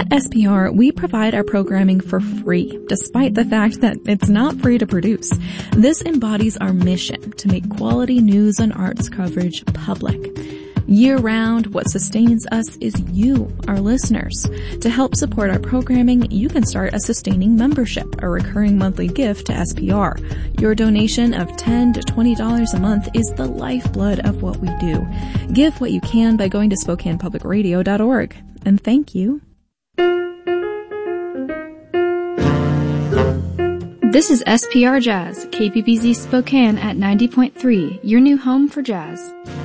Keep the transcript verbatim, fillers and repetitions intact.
At S P R, we provide our programming for free, despite the fact that it's not free to produce. This embodies our mission to make quality news and arts coverage public. Year-round, what sustains us is you, our listeners. To help support our programming, you can start a sustaining membership, a recurring monthly gift to S P R. Your donation of ten to twenty dollars a month is the lifeblood of what we do. Give what you can by going to Spokane Public Radio dot org. And thank you. This is S P R Jazz, K P B Z Spokane at ninety point three, your new home for jazz.